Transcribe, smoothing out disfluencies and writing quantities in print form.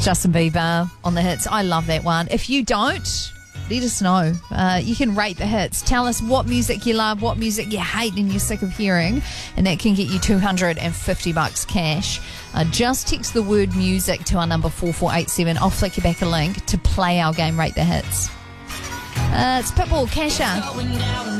Justin Bieber on the hits. I love that one. If you don't, let us know. You can rate the hits. Tell us what music you love, what music you hate and you're sick of hearing, and that can get you $250 cash. Just text the word music to our number 4487. I'll flick you back a link to play our game Rate the Hits. It's Pitbull, Kesha.